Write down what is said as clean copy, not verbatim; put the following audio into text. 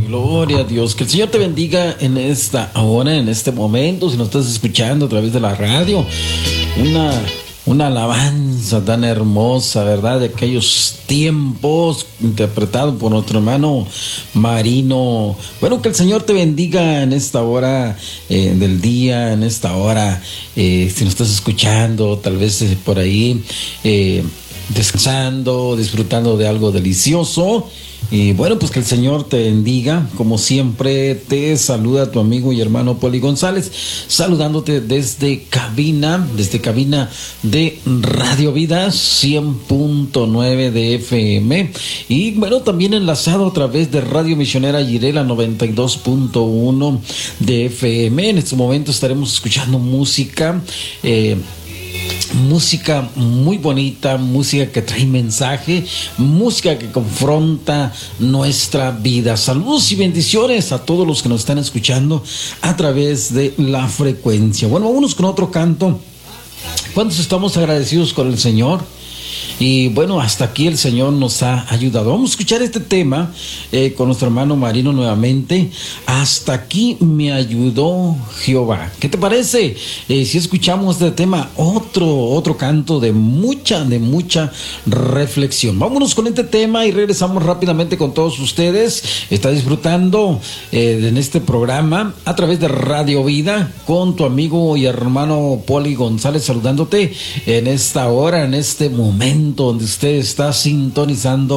Gloria a Dios. Que el Señor te bendiga en esta hora, en este momento. Si nos estás escuchando a través de la radio, una alabanza tan hermosa, ¿verdad? De aquellos tiempos, interpretado por nuestro hermano Marino. Bueno, que el Señor te bendiga en esta hora del día, en esta hora, si nos estás escuchando, tal vez por ahí, descansando, disfrutando de algo delicioso. Y bueno, pues que el Señor te bendiga. Como siempre, te saluda tu amigo y hermano Poli González, saludándote desde cabina de Radio Vida 100.9 de FM. Y bueno, también enlazado a través de Radio Misionera Jirela 92.1 de FM. En este momento estaremos escuchando música muy bonita, música que trae mensaje, música que confronta nuestra vida. Saludos y bendiciones a todos los que nos están escuchando a través de la frecuencia. Bueno, vámonos con otro canto. ¿Cuántos estamos agradecidos con el Señor? Y bueno, hasta aquí el Señor nos ha ayudado. Vamos a escuchar este tema con nuestro hermano Marino nuevamente. Hasta aquí me ayudó Jehová. ¿Qué te parece? Si escuchamos este tema, otro canto de mucha reflexión. Vámonos con este tema y regresamos rápidamente con todos ustedes. Está disfrutando en este programa a través de Radio Vida con tu amigo y hermano Poli González, saludándote en esta hora, en este momento donde usted está sintonizando